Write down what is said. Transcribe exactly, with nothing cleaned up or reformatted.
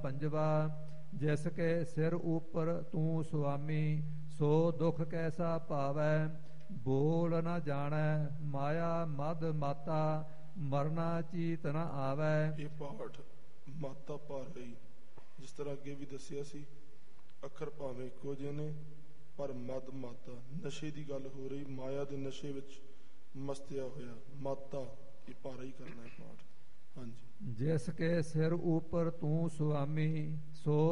ਪੰਜਵਾ। ਜਿਸ ਕੇ ਸਿਰ ਉਪਰ ਤੂੰ ਸੁਆਮੀ, ਸੋ ਦੁਖ ਕੈਸਾ ਭਾਵੈ। ਬੋਲ ਨ ਜਾਣੈ ਮਾਇਆ ਮਦ ਮਾਤਾ, ਮਰਨਾ ਚੀਤ ਨ ਆਵੈ। ਇਹ ਪਾਠ ਮਾਤਾ ਭਰ ਰਹੀ, ਜਿਸ ਤਰ੍ਹਾਂ ਅੱਗੇ ਵੀ ਦੱਸਿਆ ਸੀ, ਅੱਖਰ ਭਾਵੇਂ ਇੱਕੋ ਜਿਹੇ ਨੇ ਪਰ ਮਦ ਮਾਤਾ, ਨਸ਼ੇ ਦੀ ਗੱਲ ਹੋ ਰਹੀ, ਮਾਇਆ ਦੇ ਨਸ਼ੇ ਵਿੱਚ ਮਸਤਿਆ ਹੋਇਆ। ਮਾਤਾ ਇਹ ਭਾਰਾ ਹੀ ਕਰਨਾ ਹੈ ਪਾਠ। ਹਾਂਜੀ। ਜਿਸ ਕੇ ਸਿਰ ਉਪਰ ਤੂੰ ਸੁਆਮੀ, ਸੋ